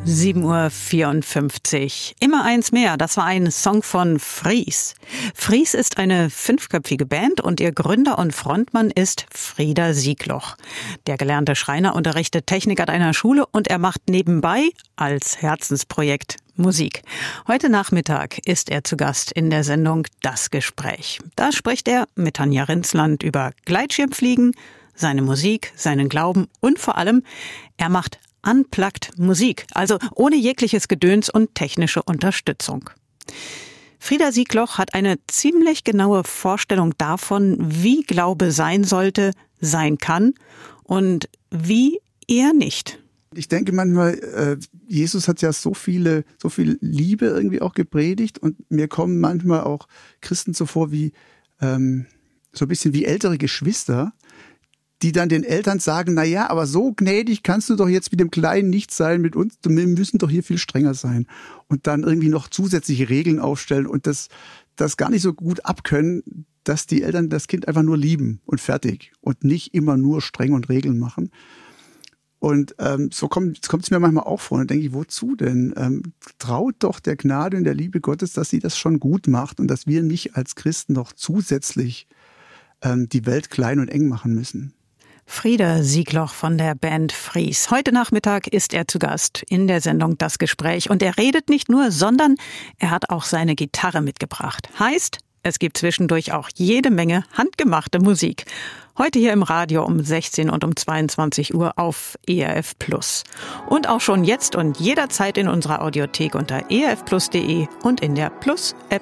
7:54 Uhr. Immer eins mehr, das war ein Song von Fries. Fries ist eine 5-köpfige Band und ihr Gründer und Frontmann ist Frieder Siegloch. Der gelernte Schreiner unterrichtet Technik an einer Schule und er macht nebenbei als Herzensprojekt Musik. Heute Nachmittag ist er zu Gast in der Sendung Das Gespräch. Da spricht er mit Tanja Rindsland über Gleitschirmfliegen, seine Musik, seinen Glauben und vor allem, er macht Unplugged Musik, also ohne jegliches Gedöns und technische Unterstützung. Frieder Siegloch hat eine ziemlich genaue Vorstellung davon, wie Glaube sein sollte, sein kann und wie eher nicht. Ich denke manchmal, Jesus hat ja so viel Liebe irgendwie auch gepredigt und mir kommen manchmal auch Christen so vor wie so ein bisschen wie ältere Geschwister, die dann den Eltern sagen, na ja, aber so gnädig kannst du doch jetzt mit dem Kleinen nicht sein, mit uns, wir müssen doch hier viel strenger sein. Und dann irgendwie noch zusätzliche Regeln aufstellen und das gar nicht so gut abkönnen, dass die Eltern das Kind einfach nur lieben und fertig und nicht immer nur streng und Regeln machen. Und so kommt es mir manchmal auch vor. Und dann denke ich, wozu denn? Traut doch der Gnade und der Liebe Gottes, dass sie das schon gut macht und dass wir nicht als Christen noch zusätzlich die Welt klein und eng machen müssen. Frieder Siegloch von der Band Fries. Heute Nachmittag ist er zu Gast in der Sendung Das Gespräch. Und er redet nicht nur, sondern er hat auch seine Gitarre mitgebracht. Heißt, es gibt zwischendurch auch jede Menge handgemachte Musik. Heute hier im Radio um 16 und um 22 Uhr auf ERF Plus. Und auch schon jetzt und jederzeit in unserer Audiothek unter erfplus.de und in der Plus-App.